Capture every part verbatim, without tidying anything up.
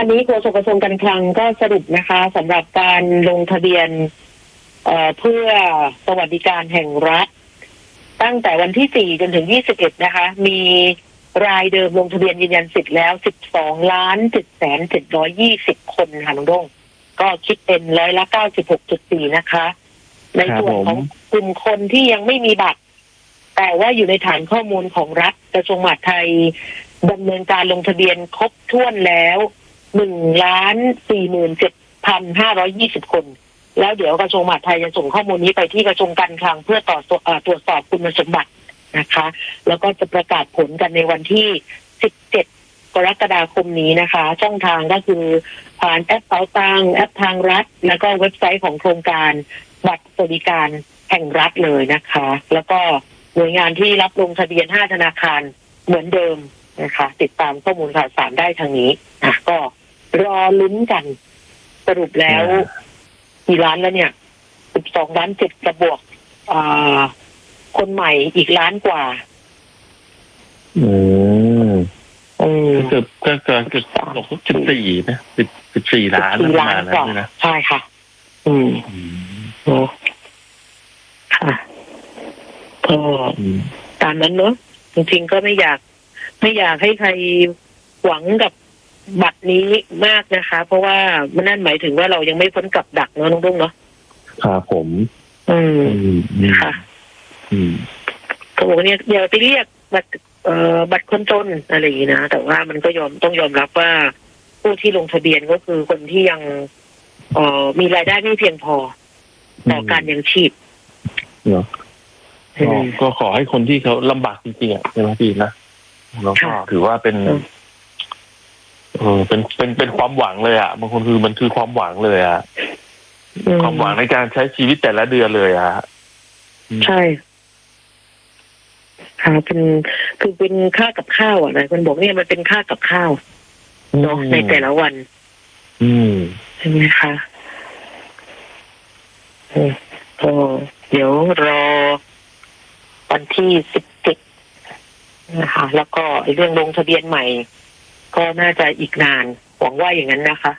วันนี้โฆษกกระทรวงการคลังก็สรุปนะคะสำหรับการลงทะเบียนเอ่อเพื่อสวัสดิการแห่งรัฐตั้งแต่วันที่สี่จนถึงยี่สิบเอ็ดนะคะมีรายเดิมลงทะเบียนยืนยันสิทธิ์แล้วสิบสองล้านเจ็ดแสนเจ็ดร้อยยี่สิบคนค่ะน้องดงก็คิดเป็นร้อยละเก้าสิบหกจุดสี่นะคะในส่วนของกลุ่มคนที่ยังไม่มีบัตรแต่ว่าอยู่ในฐานข้อมูลของรัฐกระทรวงมหาดไทยดำเนินการลงทะเบียนครบถ้วนแล้วหนึ่งล้านสี่หมื่นเจ็ดพันห้าร้อยยี่สิบคนแล้วเดี๋ยวกระทรวงมหาดไทยจะส่งข้อมูลนี้ไปที่กระทรวงการคลังเพื่อต่อตรวจสอบคุณสมบัตินะคะแล้วก็จะประกาศผลกันในวันที่สิบเจ็ดกรกฎาคมนี้นะคะช่องทางก็คือผ่านแอปเป๋าตังแอปทางรัฐแล้วก็เว็บไซต์ของโครงการบัตรสวัสดิการแห่งรัฐเลยนะคะแล้วก็หน่วยงานที่รับลงทะเบียนห้าธนาคารเหมือนเดิมนะคะติดตามข้อมูลข่าวสารได้ทางนี้อ่ะก็รอลุ้นกันสรุปแล้วกี่ล้านแล้วเนี่ยสิบสองล้านเจ็ดกระบวกอ่าคนใหม่อีกล้านกว่าอืมอืมเกือบเกือบเกือบเกือบสิบสี่นะสิบสิบสี่ล้านสี่ล้านกว่าใช่ค่ะอืมโอ้ค่ะก็ตามนั้นเนอะจริงๆก็ไม่อยากไม่อยากให้ใครหวังกับบัตรนี้มากนะคะเพราะว่ามันนั่นหมายถึงว่าเรายังไม่พ้นกับดักเนาะน้องดุ้งเนาะครับผมอืมค่ะอืมเขาบอกเนี่ยอย่าไปเรียกบัตรเอ่อบัตรคนจนอะไรอย่างนี้นะแต่ว่ามันก็ยอมต้องยอมรับว่าผู้ที่ลงทะเบียนก็คือคนที่ยังเอ่อมีรายได้ไม่เพียงพอต่อการยังชีพเนาะก็ขอให้คนที่เขาลำบากจริงๆอ่ะใช่ไหมพี่นะแล้วก็ถือว่าเป็นเออเป็นเป็นเป็นความหวังเลยอ่ะบางคนคือมันคือความหวังเลยอ่ะความหวังในการใช้ชีวิตแต่ละเดือนเลยอ่ะใช่ค่ะเป็นคือเป็นค่ากับข้าวอ่ะนะคนบอกเนี่ยมันเป็นค่ากับข้าวเนาะในแต่ละวันอืมใช่ไหมคะก็เดี๋ยวรอวันที่สิบเจ็ดนะคะแล้วก็เรื่องลงทะเบียนใหม่ก็น่าจะอีกนานหวังว่าอย่างนั้นนะคะ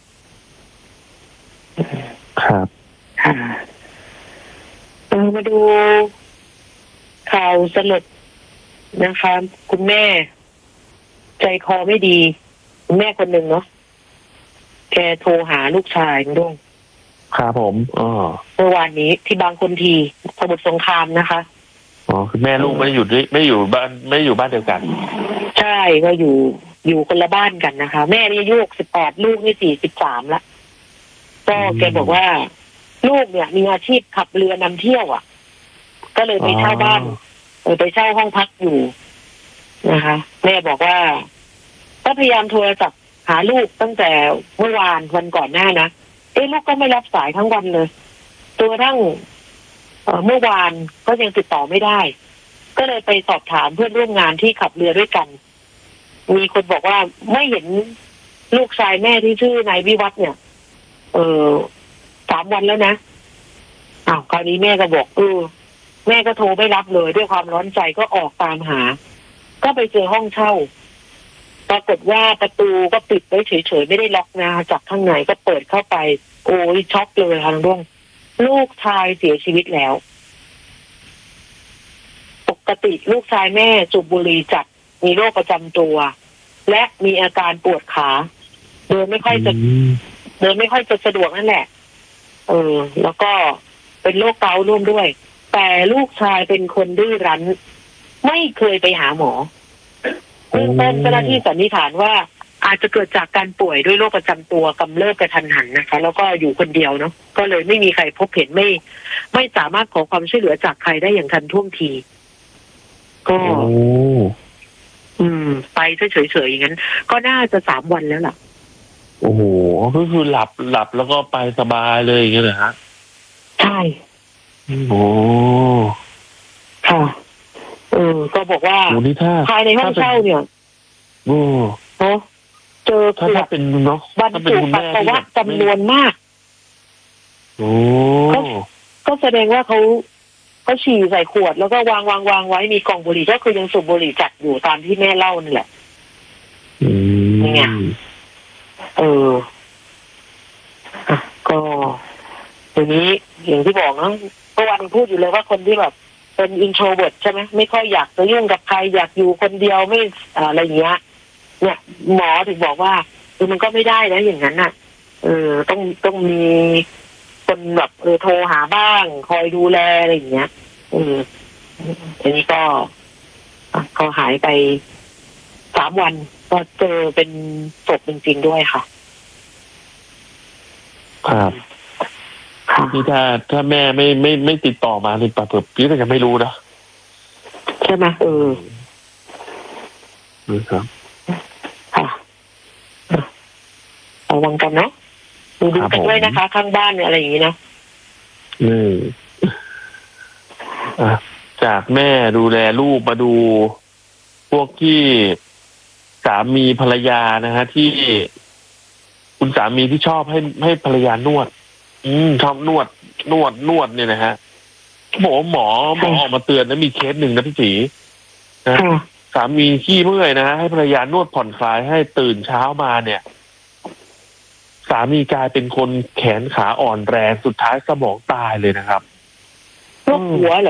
ครับค่ะเรามาดูข่าวสลดนะคะคุณแม่ใจคอไม่ดีคุณแม่คนหนึ่งเนาะแกโทรหาลูกชายด้วยครับผมอ๋อเมื่อวานนี้ที่บางคนทีสมุทรสงครามนะคะอ๋อคือแม่ลูกไม่อยู่ด้วยไม่อยู่บ้านไม่อยู่บ้านเดียวกันใช่ก็อยู่อยู่คนละบ้านกันนะคะแม่นี่อายุสิบแปดลูกนี่สี่สิบสามละก็แกบอกว่าลูกเนี่ยมีอาชีพขับเรือนำเที่ยวอ่ะก็เลยไปเช่าบ้านเออไปเช่าห้องพักอยู่นะคะแม่บอกว่าก็พยายามโทรศัพท์หาลูกตั้งแต่เมื่อวานวันก่อนหน้านะเอ๊ะลูกก็ไม่รับสายทั้งวันเลยตัวทั้งเอ่อเมื่อวานก็ยังติดต่อไม่ได้ก็เลยไปสอบถามเพื่อนร่วมงานที่ขับเรือด้วยกันมีคนบอกว่าไม่เห็นลูกชายแม่ที่ชื่อนายวิวัฒน์เนี่ยเออสามวันแล้วนะอ้าวคราวนี้แม่ก็บอกเออแม่ก็โทรไม่รับเลยด้วยความร้อนใจก็ออกตามหาก็ไปเจอห้องเช่าปรากฏว่าประตูก็ปิดไว้เฉยๆไม่ได้ล็อกนะจากข้างในก็เปิดเข้าไปโอ้ยช็อกเลยค่ะลุงลูกชายเสียชีวิตแล้วปกติลูกชายแม่สูบบุหรี่จัดมีโรคประจำตัวและมีอาการปวดขาเดินไม่ค่อยจะเดินไม่ค่อยจะสะดวกนั่นแหละเออแล้วก็เป็นโรคเกาต์ร่วมด้วยแต่ลูกชายเป็นคนดื้อรั้นไม่เคยไปหาหมอเบื้องต้นเจ้าหน้าที่สันนิษฐานว่าอาจจะเกิดจากการป่วยด้วยโรคประจำตัวกำเริบกระทันหันนะคะแล้วก็อยู่คนเดียวเนาะก็เลยไม่มีใครพบเห็นไม่ไม่สามารถขอความช่วยเหลือจากใครได้อย่างทันท่วงทีก็อืมไปเฉยๆอย่างนั้นก็น่าจะสามวันแล้วล่ะโอ้โหก็คือหลับหลับแล้วก็ไปสบายเลยอย่างเงี้ยเหรอฮะใช่โอ้ค่ะเออก็บอกว่าภายในห้องเช่าเนี่ยโอ้เนาะเจอขวดเป็นเนาะบรรจุปัสสาวะจำนวนมากโอ้ก็แสดงว่าเขาเขาฉี่ใส่ขวดแล้วก็วางวางวางไว้มีกล่องบุหรี่ก็คือยังสูบบุหรี่จัดอยู่ตามที่แม่เล่านั่นแหละอืมนี่ไงเออก็ทีนี้อย่างที่บอกนะเมื่อวานพูดอยู่เลยว่าคนที่แบบเป็นอินโทรเวิร์ตใช่ไหมไม่ค่อยอยากจะยุ่งกับใครอยากอยู่คนเดียวไม่อะไรอย่างเงี้ยเนี่ยหมอถึงบอกว่าเออมันก็ไม่ได้นะอย่างนั้นน่ะเออต้องต้องมีคนแบบเออโทรหาบ้างคอยดูแลอะไรอย่างเงี้ยเออทีนี้ก็ก็หายไปสามวันก็เจอเป็นศพจริงๆด้วยค่ะครับนี่ถ้าถ้าแม่ไม่ไม่ไม่ติดต่อมาในป่าเปิดพี่ก็จะไม่รู้นะใช่ไหมเออครับค่ะระวังกันเนาะดูดูกันด้วยนะคะข้างบ้านเนี่ยอะไรอย่างนี้นะอืมอ่ะจากแม่ดูแลลูกมาดูพวกที่สามีภรรยานะฮะที่คุณสามีที่ชอบให้ให้ภรรยานวดอืมชอบนวดนวดนวดเนี่ยนะฮะหมอหมอหมอออกมาเตือนนะมีเคสหนึ่งนะพี่จีนะสามีขี้เมื่อยนะฮะให้ภรรยานวดผ่อนคลายให้ตื่นเช้ามาเนี่ยสามีกลายเป็นคนแขนขาอ่อนแรงสุดท้ายสมองตายเลยนะครับนวดหัวเหร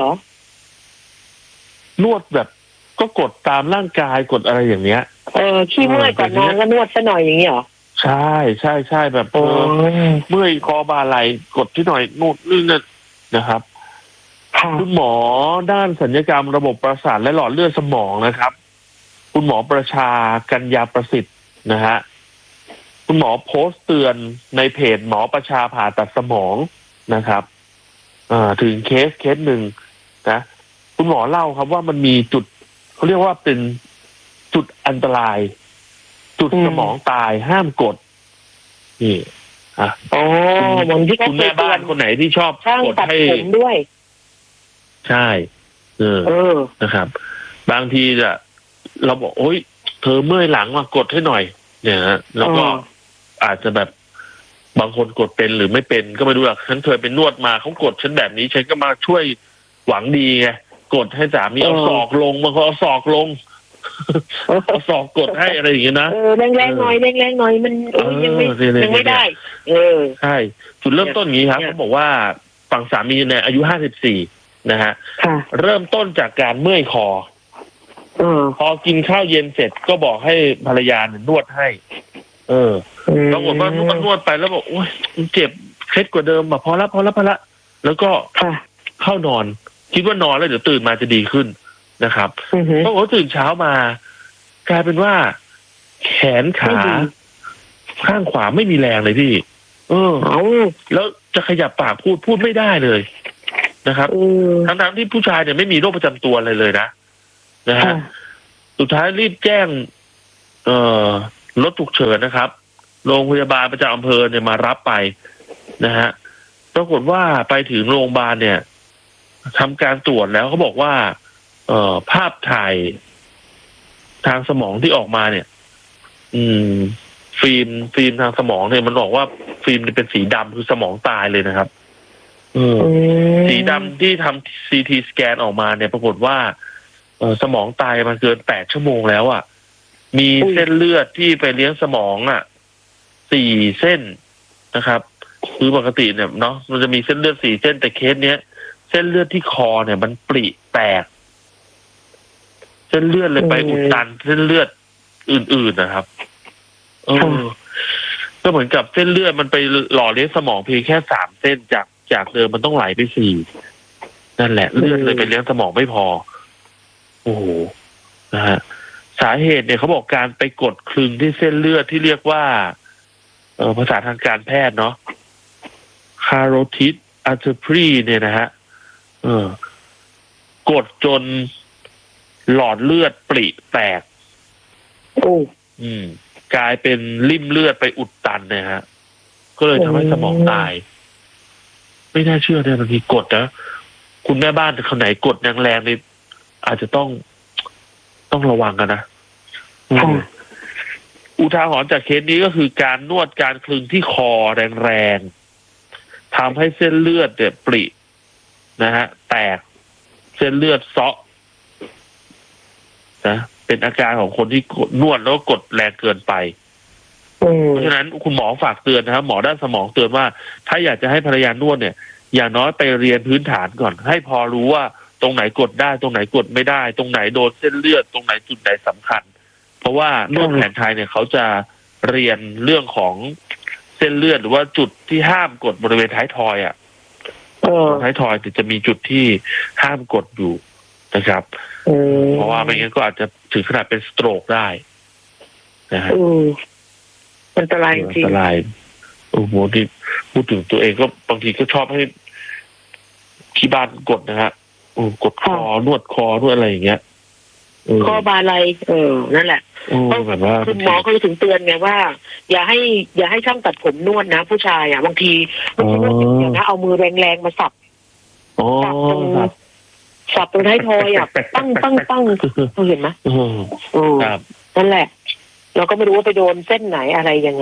อนวดแบบก็กดตามร่างกายกดอะไรอย่างเงี้ยเออขี้เมื่อยก่อนนอนก็นวดซะหน่อยอย่างเงี้ยหรอใช่ใช่ใช่แบบเออเมื่อยคอบ่าไหล่กดที่หน่อยนู่นนี่นั่นนะครับคุณหมอด้านศัลยกรรมระบบประสาทและหลอดเลือดสมองนะครับคุณหมอประชากัญญาประสิทธิ์นะฮะคุณหมอโพสต์เตือนในเพจหมอประชาผ่าตัดสมองนะครับอ่าถึงเคสเคสหนึ่งนะคุณหมอเล่าครับว่ามันมีจุดเขาเรียกว่าเป็นจุดอันตรายจุดสมองตายห้ามกดนี่อ่ะอ๋อมองที่คุณแม่บ้านคนไหนที่ชอบกดให้ผมด้วยใช่เออนะครับบางทีจะเราบอกโอ๊ยเธอเมื่อยหลังมากดให้หน่อยเนี่ยฮะแล้วก็อาจจะแบบบางคนกดเป็นหรือไม่เป็นก็ไม่รู้หรอกฉันเคยเป็นนวดมาเขากดฉันแบบนี้ฉันก็มาช่วยหวังดีไงกดให้สามีเอาศอกลงบางคนเอาศอกลงเอาศอกกดให้อะไรอย่างเงี้ยนะเออแรงแรงหน่อยแรงแรงหน่อยมันยังไม่ยังไม่ได้เออใช่จุดเริ่มต้นอย่างนี้ครับเขาบอกว่าฝั่งสามีเนี่ยอายุห้าสิบสี่นะฮะเริ่มต้นจากการเมื่อยคอพอกินข้าวเย็นเสร็จก็บอกให้ภรรยาเนี่ยนวดให้เออปรากฏว่านวดนวดไปแล้วบอกโอ๊ยเจ็บเคล็ดกว่าเดิมแบบพอละพอละพอละแล้วก็เข้านอนคิดว่านอนแล้วเดี๋ยวตื่นมาจะดีขึ้นนะครับปรากฏว่าตื่นเช้ามากลายเป็นว่าแขนขาข้างขวาไม่มีแรงเลยพี่เออแล้วจะขยับปากพูดพูดไม่ได้เลยนะครับทั้งๆที่ผู้ชายเนี่ยไม่มีโรคประจำตัวอะไรเลยนะนะฮะสุดท้ายรีบแจ้งเอ่อรถฉุกเฉินนะครับโรงพยาบาลประจำอำเภอเนี่ยมารับไปนะฮะปรากฏว่าไปถึงโรงพยาบาลเนี่ยทำการตรวจแล้วเขาบอกว่าเอ่อภาพถ่ายทางสมองที่ออกมาเนี่ยอืมฟิล์มฟิล์มทางสมองเนี่ยมันบอกว่าฟิล์มเป็นสีดำคือสมองตายเลยนะครับเออสีดำที่ทำซีทีสแกนออกมาเนี่ยปรากฏว่าเออสมองตายมาเกินแปดชั่วโมงแล้วอ่ะมีเส้นเลือดที่ไปเลี้ยงสมองอ่ะสี่เส้นนะครับคือปกติเนี่ยเนาะมันจะมีเส้นเลือดสี่เส้นแต่เคสเนี้ยเส้นเลือดที่คอเนี่ยมันปริแตกเส้นเลือดเลยไปอุดตันเส้นเลือดอื่นๆนะครับเออก็เหมือนกับเส้นเลือดมันไปหล่อเลี้ยงสมองเพียงแค่สามเส้นจากจากเดิมมันต้องไหลไปสี่นั่นแหละเลือดเลยไปเลี้ยงสมองไม่พอโอ้โหนะฮะสาเหตุเนี่ยเขาบอกการไปกดคลึงที่เส้นเลือดที่เรียกว่าเออภาษาทางการแพทย์เนาะ carotid artery เนี่ยนะฮะเออกดจนหลอดเลือดปริแตกโอ้อืมกลายเป็นริ่มเลือดไปอุดตันเนี่ยฮะก็เลยทำให้สมองตายไม่น่าเชื่อเลยบางทีกดนะคุณแม่บ้านคนไหนกดแรงๆนี่อาจจะต้องต้องระวังกันนะอุทาหรณ์จากเคสนี้ก็คือการนวดการคลึงที่คอแรงๆทำให้เส้นเลือดเนี่ยปรินะฮะแตกเส้นเลือดเซาะนะเป็นอาการของคนที่กดนวดแล้วกดแรงเกินไปเพราะฉะนั้นคุณหมอฝากเตือนนะครับหมอด้านสมองเตือนว่าถ้าอยากจะให้ภรรยานวดเนี่ยอย่างน้อยไปเรียนพื้นฐานก่อนให้พอรู้ว่าตรงไหนกดได้ตรงไหนกดไม่ได้ตรงไหนโดนเส้นเลือดตรงไหนจุดไหนสำคัญเพราะว่านวดแผนไทยเนี่ยเขาจะเรียนเรื่องของเส้นเลือดหรือว่าจุดที่ห้ามกดบริเวณท้ายทอยอ่ะท้ายทอยจะมีจุดที่ห้ามกดอยู่นะครับเพราะว่าไม่งั้นก็อาจจะถึงขนาดเป็นสโตรกได้นะฮะอันตรายจริงอันตรายโอ้โหที่พูดถึงตัวเองก็บางทีก็ชอบให้ที่บ้านกดนะฮะกดคอนวดคอนวดอะไรอย่างเงี้ยข้อบาไหลเออนั่นแหละแบบว่าคุณหมอเขาถึงเตือนไงว่าอย่าให้อย่าให้ช่างตัดผมนวดนะผู้ชายอ่ะบางทีบางทีนวดอย่างเดียวนะเอามือแรงๆมาสับสับตรงสับตรงท้ายทอยอ่ะตั้งตั้งตั้งเราเห็นไหมอือนั่นแหละเราก็ไม่รู้ว่าไปโดนเส้นไหนอะไรยังไง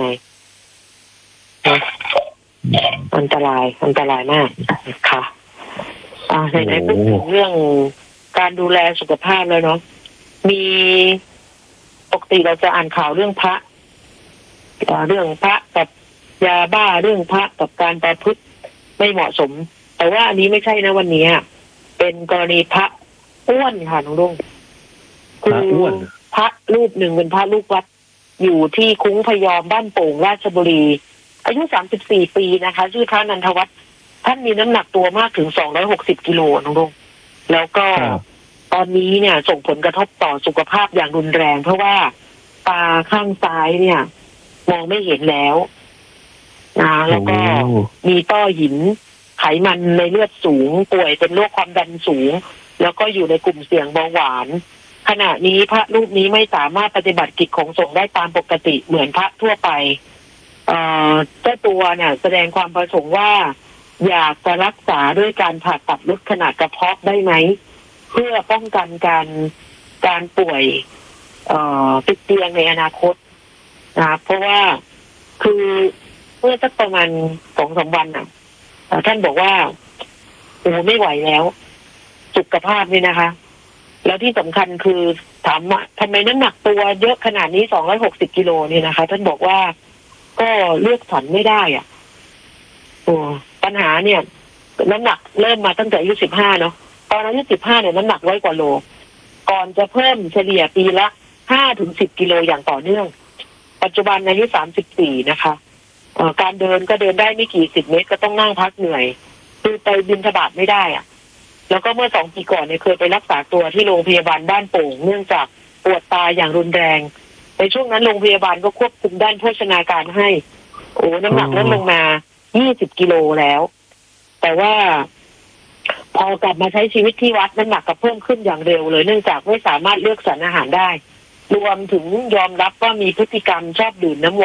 อันตรายอันตรายมากค่ะอ่าไหนๆพูดถึงเรื่องการดูแลสุขภาพแล้วเนาะมีปกติเราจะอ่านข่าวเรื่องพระเรื่องพระกับยาบ้าเรื่องพระกับการประพฤติไม่เหมาะสมแต่ว่าอันนี้ไม่ใช่นะวันนี้เป็นกรณีพระอ้วนค่ะน้องลุงคือพระรูปหนึ่งเป็นพระลูกวัดอยู่ที่คุ้งพยอมบ้านโป่งราชบุรีอายุสามสิบสี่ปีนะคะชื่อพระนันทวัฒน์ท่านมีน้ำหนักตัวมากถึงสองร้อยหกสิบกิโลน้องลุงแล้วก็ตอนนี้เนี่ยส่งผลกระทบต่อสุขภาพอย่างรุนแรงเพราะว่าตาข้างซ้ายเนี่ยมองไม่เห็นแล้วนะแล้วก็มีต้อหินไขมันในเลือดสูงป่วยเป็นโรคความดันสูงแล้วก็อยู่ในกลุ่มเสี่ยงเบาหวานขณะนี้พระรูปนี้ไม่สามารถปฏิบัติกิจของสงฆ์ได้ตามปกติเหมือนพระทั่วไปเอ่อเจ้าตัวเนี่ยแสดงความประสงค์ว่าอยากจะรักษาด้วยการผ่าตัดลดขนาดกระเพาะได้ไหมเพื่อป้องกันการการป่วยเอ่อติดเตียงในอนาคตนะเพราะว่าคือเมื่อสักประมาณสองสามวันน่ะท่านบอกว่าโอ้ไม่ไหวแล้วสุขภาพนี่นะคะแล้วที่สำคัญคือถามว่าทำไมน้ำหนักตัวเยอะขนาดนี้สองร้อยหกสิบกิโลนี่นะคะท่านบอกว่าก็เลือกสรรไม่ได้อ่ะโอ้ปัญหาเนี่ยน้ำหนักเริ่มมาตั้งแต่อายุสิบห้าเนาะตอนอายุสิบห้าเนี่ยน้ำหนักร้อยกว่าโลก่อนจะเพิ่มเฉลี่ยปีละห้าถึงสิบกิโลอย่างต่อเนื่องปัจจุบันอายุสามสิบสี่นะคะเอ่อการเดินก็เดินได้ไม่กี่สิบเมตรก็ต้องนั่งพักเหนื่อยคือไปบิณฑบาตไม่ได้อ่ะแล้วก็เมื่อสองปีก่อนเนี่ยเคยไปรักษาตัวที่โรงพยาบาลบ้านโป่งเนื่องจากปวดตาอย่างรุนแรงในช่วงนั้นโรงพยาบาลก็ควบคุมด้านโภชนาการให้โอ้น้ำหนักลดลงมายี่สิบกิโลแล้วแต่ว่าพอกลับมาใช้ชีวิตที่วัดน้ำหนักก็เพิ่มขึ้นอย่างเร็วเลยเนื่องจากไม่สามารถเลือกสรรอาหารได้รวมถึงยอมรับว่ามีพฤติกรรมชอบดื่มน้ำ